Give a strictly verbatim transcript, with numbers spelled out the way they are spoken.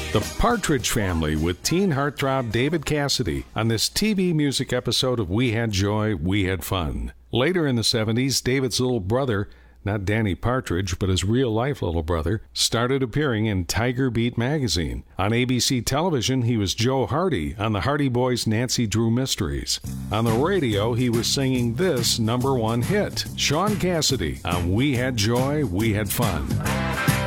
The Partridge Family with teen heartthrob David Cassidy on this T V music episode of We Had Joy, We Had Fun. Later in the seventies, David's little brother, not Danny Partridge, but his real-life little brother, started appearing in Tiger Beat magazine. On A B C television, he was Joe Hardy on the Hardy Boys' Nancy Drew Mysteries. On the radio, he was singing this number one hit, Shaun Cassidy on We Had Joy, We Had Fun.